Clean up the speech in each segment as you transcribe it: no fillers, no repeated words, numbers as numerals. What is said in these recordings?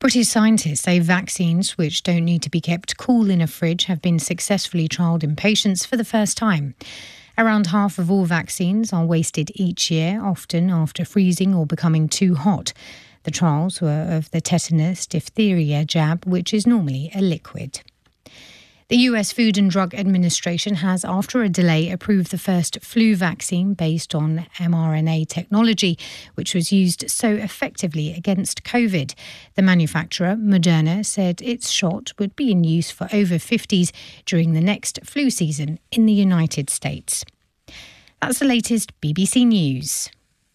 British scientists say vaccines which don't need to be kept cool in a fridge have been successfully trialled in patients for the first time. Around half of all vaccines are wasted each year, often after freezing or becoming too hot. The trials were of the tetanus diphtheria jab, which is normally a liquid. The US Food and Drug Administration has, after a delay, approved the first flu vaccine based on mRNA technology, which was used so effectively against COVID. The manufacturer, Moderna, said its shot would be in use for over 50s during the next flu season in the United States. That's the latest BBC News.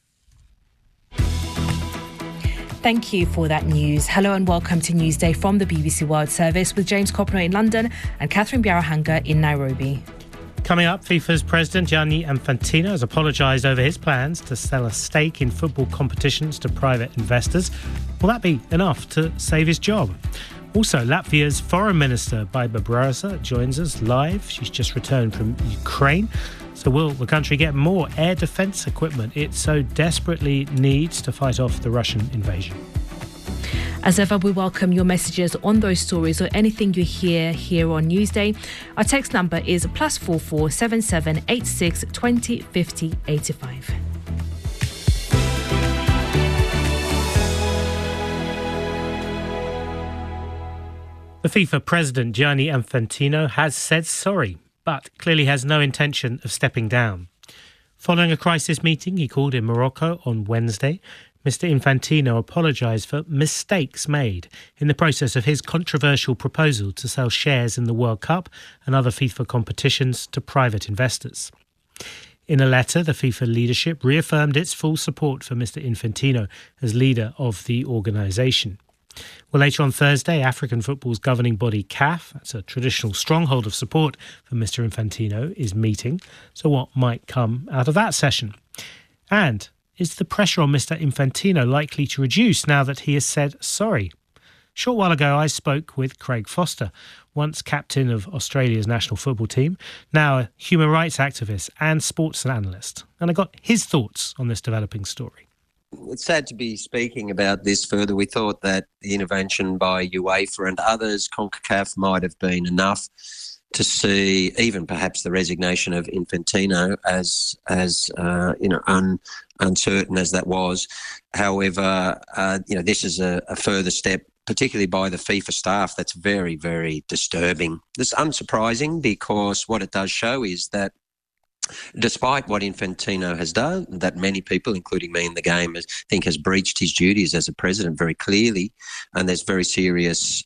Thank you for that news. Hello and welcome to Newsday from the BBC World Service with James Copno in London and Catherine Biarahanga in Nairobi. Coming up, FIFA's president Gianni Infantino has apologised over his plans to sell a stake in football competitions to private investors. Will that be enough to save his job? Also, Latvia's Foreign Minister Baiba Brāza joins us live. She's just returned from Ukraine. So will the country get more air defence equipment it so desperately needs to fight off the Russian invasion? As ever, we welcome your messages on those stories or anything you hear here on Newsday. Our text number is +44 77 86 20 50 85. The FIFA president Gianni Infantino has said sorry, but clearly has no intention of stepping down. Following a crisis meeting he called in Morocco on Wednesday, Mr. Infantino apologised for mistakes made in the process of his controversial proposal to sell shares in the World Cup and other FIFA competitions to private investors. In a letter, the FIFA leadership reaffirmed its full support for Mr. Infantino as leader of the organisation. Well, later on Thursday, African football's governing body, CAF, that's a traditional stronghold of support for Mr. Infantino, is meeting. So what might come out of that session? And is the pressure on Mr. Infantino likely to reduce now that he has said sorry? A short while ago, I spoke with Craig Foster, once captain of Australia's national football team, now a human rights activist and sports analyst. And I got his thoughts on this developing story. It's sad to be speaking about this further. We thought that the intervention by UEFA and others, CONCACAF, might have been enough to see even perhaps the resignation of Infantino as uncertain as that was. However, this is a further step, particularly by the FIFA staff, that's very, very disturbing. This is unsurprising because what it does show is that despite what Infantino has done, that many people, including me in the game, think has breached his duties as a president very clearly, and there's very serious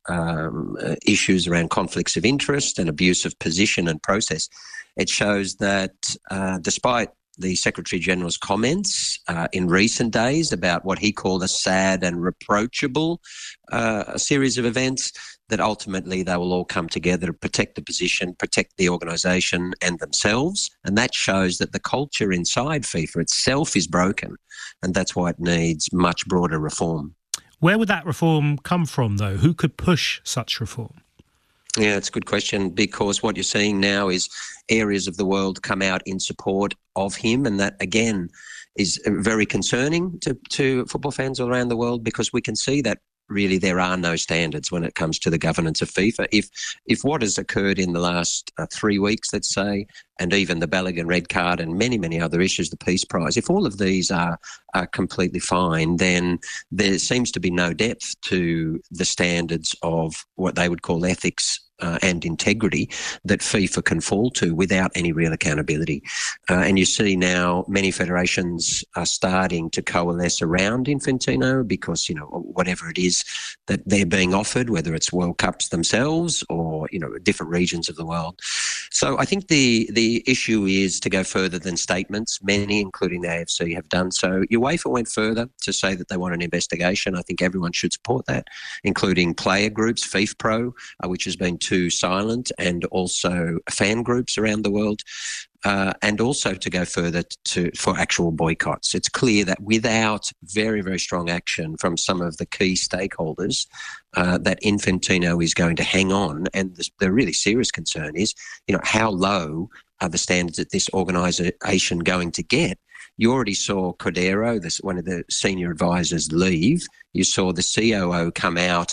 issues around conflicts of interest and abuse of position and process. It shows that despite the Secretary-General's comments in recent days about what he called a sad and reproachable series of events, that ultimately they will all come together to protect the position, protect the organisation and themselves. And that shows that the culture inside FIFA itself is broken, and that's why it needs much broader reform. Where would that reform come from, though? Who could push such reform? Yeah, it's a good question, because what you're seeing now is areas of the world come out in support of him, and that, again, is very concerning to football fans all around the world, because we can see that really there are no standards when it comes to the governance of FIFA. If what has occurred in the last 3 weeks, let's say, and even the Balogun red card and many, many other issues, the Peace Prize, if all of these are completely fine, then there seems to be no depth to the standards of what they would call ethics and integrity that FIFA can fall to without any real accountability. And you see now many federations are starting to coalesce around Infantino because, whatever it is that they're being offered, whether it's World Cups themselves or, different regions of the world. So I think the issue is to go further than statements. Many, including the AFC, have done so. UEFA went further to say that they want an investigation. I think everyone should support that, including player groups, FIFPro, which has been too silent, and also fan groups around the world, and also to go further for actual boycotts. It's clear that without very, very strong action from some of the key stakeholders, that Infantino is going to hang on. And the really serious concern is, how low are the standards that this organisation going to get? You already saw Cordero, one of the senior advisors, leave. You saw the COO come out